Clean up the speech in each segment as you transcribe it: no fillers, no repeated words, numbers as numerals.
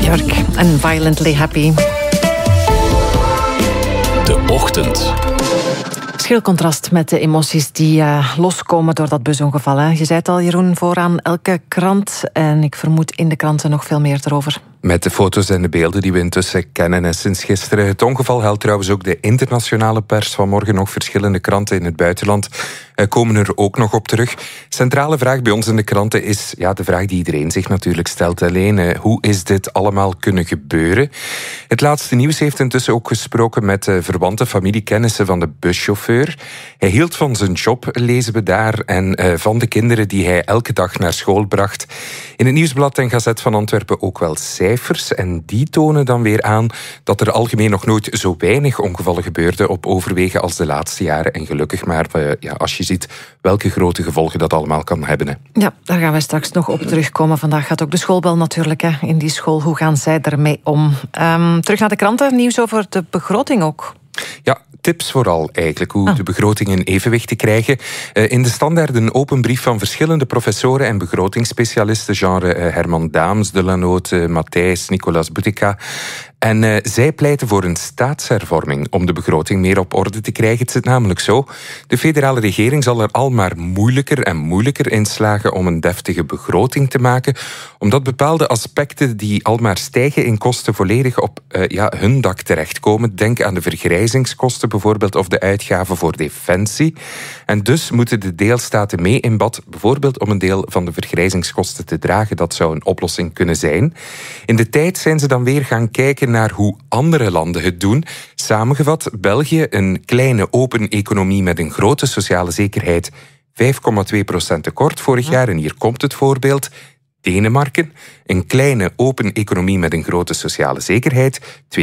Björk en Violently Happy. De Ochtend. Schil contrast met de emoties die loskomen door dat busongeval. Hè. Je zei het al, Jeroen, vooraan elke krant. En ik vermoed in de kranten nog veel meer erover. Met de foto's en de beelden die we intussen kennen. En sinds gisteren het ongeval helpt trouwens ook de internationale pers. Vanmorgen nog verschillende kranten in het buitenland komen er ook nog op terug. Centrale vraag bij ons in de kranten is de vraag die iedereen zich natuurlijk stelt. Alleen, hoe is dit allemaal kunnen gebeuren? Het laatste nieuws heeft intussen ook gesproken met verwante familiekennissen van de buschauffeur. Hij hield van zijn job, lezen we daar, en van de kinderen die hij elke dag naar school bracht. In het Nieuwsblad en Gazet van Antwerpen ook wel cijfers. En die tonen dan weer aan dat er algemeen nog nooit zo weinig ongevallen gebeurden op overwegen als de laatste jaren. En gelukkig maar, als je ziet welke grote gevolgen dat allemaal kan hebben. Hè. Ja, daar gaan wij straks nog op terugkomen. Vandaag gaat ook de schoolbel natuurlijk in die school. Hoe gaan zij ermee om? Terug naar de kranten. Nieuws over de begroting ook. Ja, tips vooral eigenlijk, hoe de begroting in evenwicht te krijgen. In de Standaard een open brief van verschillende professoren en begrotingsspecialisten, genre Herman Daams, Delanote, Matthijs, Nicolas Boutica. En zij pleiten voor een staatshervorming om de begroting meer op orde te krijgen. Het zit namelijk zo, de federale regering zal er al maar moeilijker en moeilijker in slagen om een deftige begroting te maken, omdat bepaalde aspecten die al maar stijgen in kosten volledig op hun dak terechtkomen. Denk aan de vergrijzingskosten bijvoorbeeld of de uitgaven voor defensie. En dus moeten de deelstaten mee in bad, bijvoorbeeld om een deel van de vergrijzingskosten te dragen. Dat zou een oplossing kunnen zijn. In de tijd zijn ze dan weer gaan kijken naar hoe andere landen het doen. Samengevat, België, een kleine open economie met een grote sociale zekerheid, 5,2% tekort vorig jaar. En hier komt het voorbeeld. Denemarken, een kleine open economie met een grote sociale zekerheid,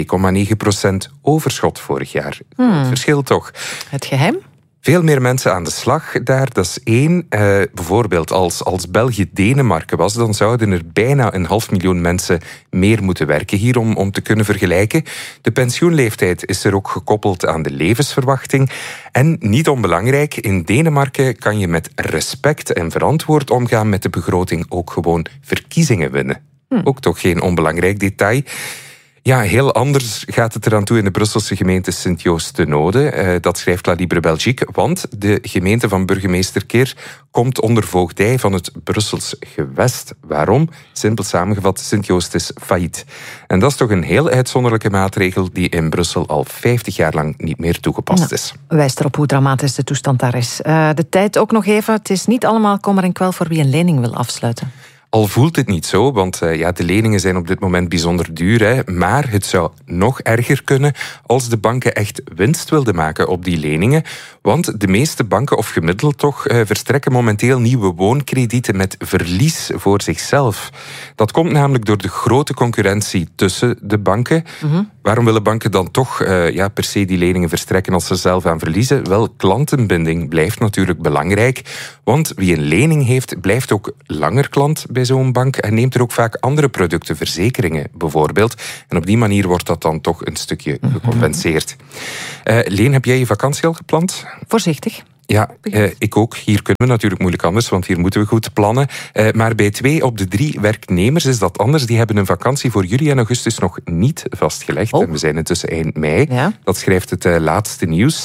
2,9% overschot vorig jaar. Het verschil toch. Het geheim? Veel meer mensen aan de slag daar, dat is één. Bijvoorbeeld als België Denemarken was, dan zouden er bijna 500.000 mensen meer moeten werken hier om te kunnen vergelijken. De pensioenleeftijd is er ook gekoppeld aan de levensverwachting. En niet onbelangrijk, in Denemarken kan je met respect en verantwoord omgaan met de begroting ook gewoon verkiezingen winnen. Ook toch geen onbelangrijk detail. Ja, heel anders gaat het eraan toe in de Brusselse gemeente Sint-Joost-de-Node. Dat schrijft La Libre Belgique, want de gemeente van burgemeester Keer komt onder voogdij van het Brussels gewest. Waarom? Simpel samengevat, Sint-Joost is failliet. En dat is toch een heel uitzonderlijke maatregel die in Brussel al 50 jaar lang niet meer toegepast is. Wijst erop hoe dramatisch de toestand daar is. De tijd ook nog even. Het is niet allemaal kommer en kwel voor wie een lening wil afsluiten. Al voelt het niet zo, want de leningen zijn op dit moment bijzonder duur. Hè, maar het zou nog erger kunnen als de banken echt winst wilden maken op die leningen. Want de meeste banken, of gemiddeld toch, verstrekken momenteel nieuwe woonkredieten met verlies voor zichzelf. Dat komt namelijk door de grote concurrentie tussen de banken. Waarom willen banken dan toch per se die leningen verstrekken als ze zelf aan verliezen? Wel, klantenbinding blijft natuurlijk belangrijk. Want wie een lening heeft, blijft ook langer klant bij zo'n bank en neemt er ook vaak andere producten, verzekeringen bijvoorbeeld. En op die manier wordt dat dan toch een stukje gecompenseerd. Leen, heb jij je vakantie al gepland? Voorzichtig. Ja, ik ook. Hier kunnen we natuurlijk moeilijk anders, want hier moeten we goed plannen. Maar bij 2 op de 3 werknemers is dat anders. Die hebben een vakantie voor juli en augustus nog niet vastgelegd. En we zijn intussen eind mei. Ja. Dat schrijft het laatste nieuws.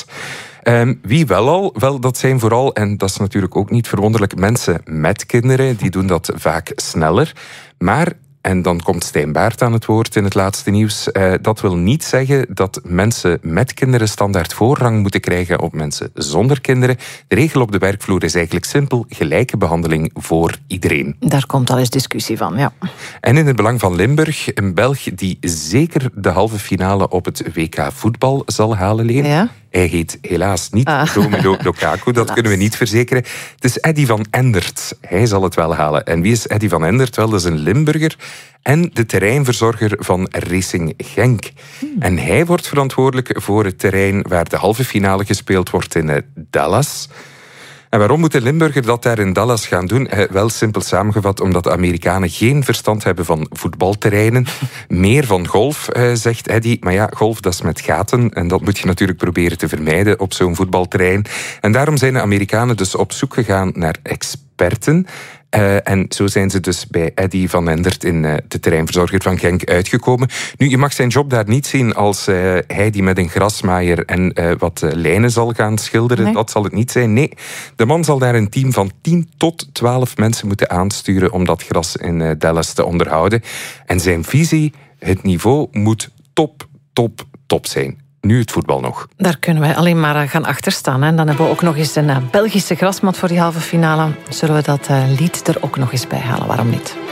Wie wel al? Wel, dat zijn vooral, en dat is natuurlijk ook niet verwonderlijk, mensen met kinderen. Die doen dat vaak sneller. Maar, en dan komt Stijn Baert aan het woord in het laatste nieuws, dat wil niet zeggen dat mensen met kinderen standaard voorrang moeten krijgen op mensen zonder kinderen. De regel op de werkvloer is eigenlijk simpel: gelijke behandeling voor iedereen. Daar komt al eens discussie van, ja. En in het belang van Limburg, een Belg die zeker de halve finale op het WK voetbal zal halen, Leen. Ja? Hij heet helaas niet Romelu Lukaku, dat kunnen we niet verzekeren. Het is Eddy van Endert. Hij zal het wel halen. En wie is Eddy van Endert? Wel, dat is een Limburger en de terreinverzorger van Racing Genk. En hij wordt verantwoordelijk voor het terrein waar de halve finale gespeeld wordt in Dallas. En waarom moet de Limburger dat daar in Dallas gaan doen? Wel simpel samengevat, omdat de Amerikanen geen verstand hebben van voetbalterreinen. Meer van golf, zegt Eddy. Maar ja, golf, dat is met gaten. En dat moet je natuurlijk proberen te vermijden op zo'n voetbalterrein. En daarom zijn de Amerikanen dus op zoek gegaan naar experts experten. En zo zijn ze dus bij Eddy van Endert, de terreinverzorger van Genk, uitgekomen. Nu, je mag zijn job daar niet zien als hij die met een grasmaaier en wat lijnen zal gaan schilderen. Nee. Dat zal het niet zijn. Nee, de man zal daar een team van 10 tot 12 mensen moeten aansturen om dat gras in Dallas te onderhouden. En zijn visie, het niveau moet top zijn. Nu het voetbal nog. Daar kunnen wij alleen maar gaan achterstaan. En dan hebben we ook nog eens een Belgische grasmat voor die halve finale. Zullen we dat lied er ook nog eens bij halen? Waarom niet?